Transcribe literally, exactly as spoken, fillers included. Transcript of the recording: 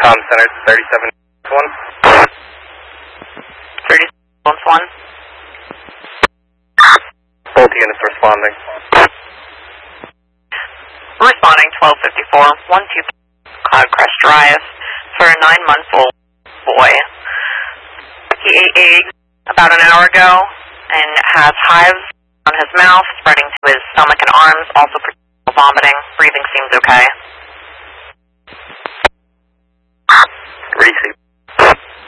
Com Center, thirty-seven one. thirty-seven one. Both units responding. Responding twelve fifty-four, one two Cloud Crest Drive for a nine-month-old boy. He ate eggs about an hour ago and has hives on his mouth, spreading to his stomach and arms, also vomiting. Breathing seems okay. Receive.